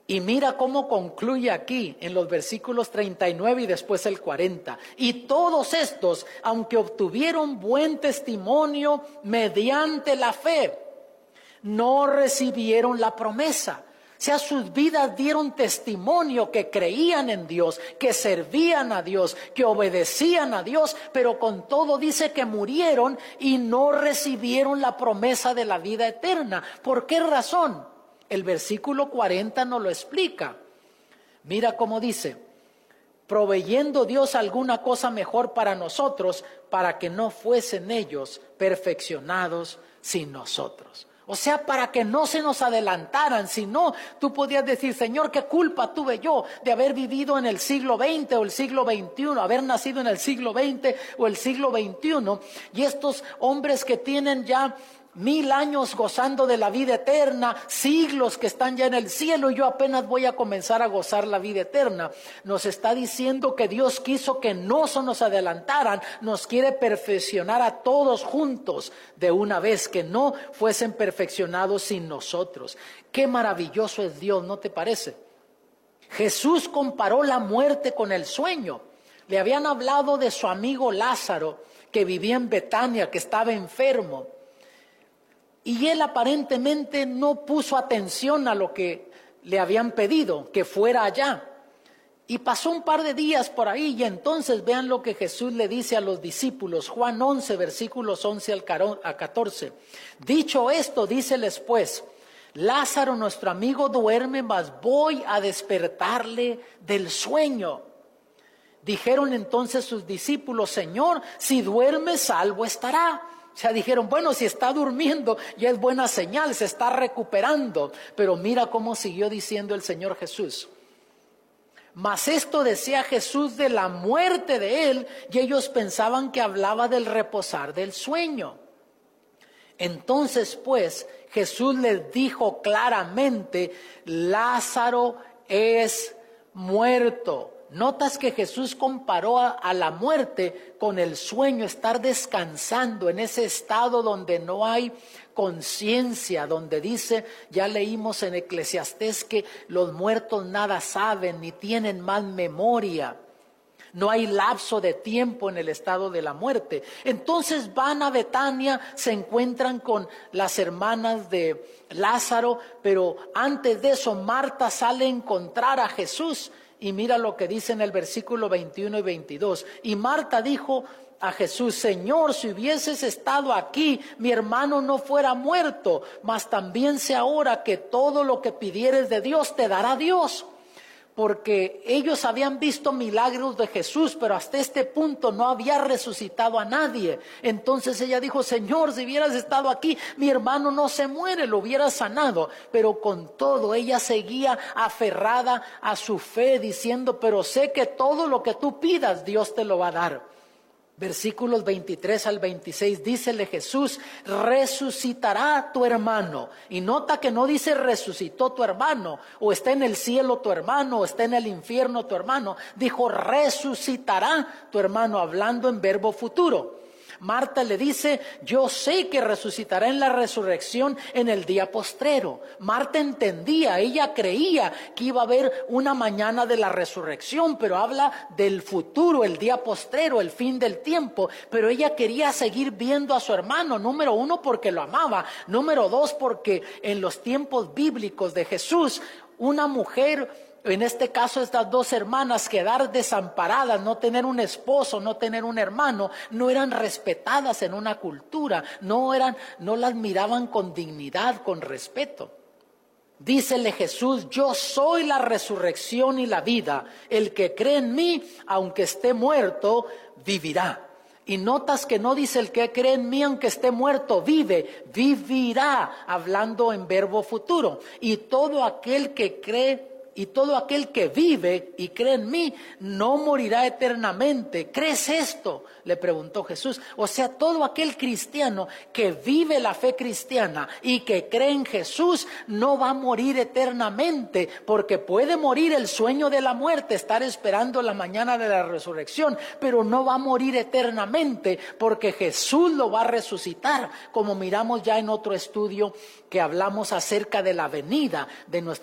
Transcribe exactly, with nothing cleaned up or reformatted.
Y mira cómo concluye aquí en los versículos treinta y nueve y después el cuarenta. Y todos estos, aunque obtuvieron buen testimonio mediante la fe, no recibieron la promesa. O sea, sus vidas dieron testimonio que creían en Dios, que servían a Dios, que obedecían a Dios, pero con todo dice que murieron y no recibieron la promesa de la vida eterna. ¿Por qué razón? El versículo cuarenta nos lo explica. Mira cómo dice: proveyendo Dios alguna cosa mejor para nosotros, para que no fuesen ellos perfeccionados sin nosotros. O sea, para que no se nos adelantaran. Si no, tú podías decir: Señor, ¿qué culpa tuve yo de haber vivido en el siglo veinte o el siglo veintiuno, haber nacido en el siglo veinte o el siglo veintiuno? Y estos hombres que tienen ya mil años gozando de la vida eterna, siglos que están ya en el cielo, y yo apenas voy a comenzar a gozar la vida eterna. Nos está diciendo que Dios quiso que no se nos adelantaran, nos quiere perfeccionar a todos juntos de una vez, que no fuesen perfeccionados sin nosotros. Qué maravilloso es Dios, ¿no te parece? Jesús comparó la muerte con el sueño. Le habían hablado de su amigo Lázaro, que vivía en Betania, que estaba enfermo. Y él aparentemente no puso atención a lo que le habían pedido, que fuera allá. Y pasó un par de días por ahí, y entonces vean lo que Jesús le dice a los discípulos. Juan once, versículos once al catorce. Dicho esto, díceles pues: Lázaro, nuestro amigo, duerme, mas voy a despertarle del sueño. Dijeron entonces sus discípulos: Señor, si duerme, salvo estará. O sea, dijeron: bueno, si está durmiendo ya es buena señal, se está recuperando. Pero mira cómo siguió diciendo el Señor Jesús. Mas esto decía Jesús de la muerte de él, y ellos pensaban que hablaba del reposar del sueño. Entonces pues Jesús les dijo claramente: Lázaro es muerto. Notas que Jesús comparó a, a la muerte con el sueño, estar descansando en ese estado donde no hay conciencia, donde dice, ya leímos en Eclesiastés, que los muertos nada saben ni tienen más memoria. No hay lapso de tiempo en el estado de la muerte. Entonces van a Betania, se encuentran con las hermanas de Lázaro, pero antes de eso Marta sale a encontrar a Jesús. Y mira lo que dice en el versículo veintiuno y veintidós. Y Marta dijo a Jesús: Señor, si hubieses estado aquí, mi hermano no fuera muerto. Mas también sé ahora que todo lo que pidieres de Dios te dará Dios. Porque ellos habían visto milagros de Jesús, pero hasta este punto no había resucitado a nadie. Entonces ella dijo: Señor, si hubieras estado aquí, mi hermano no se muere, lo hubiera sanado. Pero con todo ella seguía aferrada a su fe, diciendo: pero sé que todo lo que tú pidas, Dios te lo va a dar. Versículos veintitrés al veintiséis, dícele Jesús: resucitará tu hermano. Y nota que no dice resucitó tu hermano, o está en el cielo tu hermano, o está en el infierno tu hermano. Dijo resucitará tu hermano, hablando en verbo futuro. Marta le dice: yo sé que resucitará en la resurrección en el día postrero. Marta entendía, ella creía que iba a haber una mañana de la resurrección, pero habla del futuro, el día postrero, el fin del tiempo. Pero ella quería seguir viendo a su hermano, número uno porque lo amaba, número dos porque en los tiempos bíblicos de Jesús, una mujer, en este caso estas dos hermanas, quedar desamparadas, no tener un esposo, no tener un hermano, no eran respetadas en una cultura, no eran, no las miraban con dignidad, con respeto. Dícele Jesús: yo soy la resurrección y la vida. El que cree en mí, aunque esté muerto, vivirá. Y notas que no dice el que cree en mí, aunque esté muerto, vive, vivirá, hablando en verbo futuro. Y todo aquel que cree Y todo aquel que vive y cree en mí no morirá eternamente. ¿Crees esto?, le preguntó Jesús. O sea, todo aquel cristiano que vive la fe cristiana y que cree en Jesús no va a morir eternamente, porque puede morir el sueño de la muerte, estar esperando la mañana de la resurrección, pero no va a morir eternamente, porque Jesús lo va a resucitar, como miramos ya en otro estudio que hablamos acerca de la venida de nuestro